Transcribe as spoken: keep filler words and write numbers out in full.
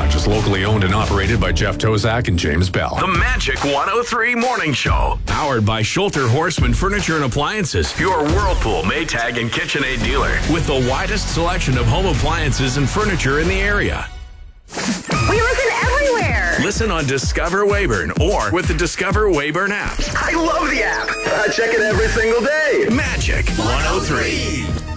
Garage is locally owned and operated by Jeff Tozak and James Bell. The Magic one oh three Morning Show. Powered by Schulter Horseman Furniture and Appliances. Your Whirlpool, Maytag, and KitchenAid dealer. With the widest selection of home appliances and furniture in the area. We listen everywhere. Listen on Discover Weyburn or with the Discover Weyburn app. I love the app. I check it every single day. Magic one oh three.